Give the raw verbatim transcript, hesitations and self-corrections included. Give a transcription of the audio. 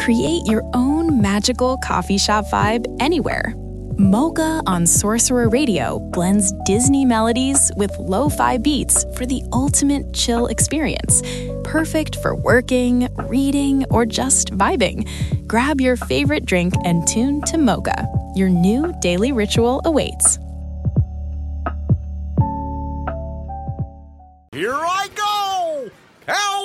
Create your own magical coffee shop vibe anywhere. Mocha on Sorcerer Radio blends Disney melodies with lo-fi beats for the ultimate chill experience. Perfect for working, reading, or just vibing. Grab your favorite drink and tune to Mocha. Your new daily ritual awaits. Here I go! Count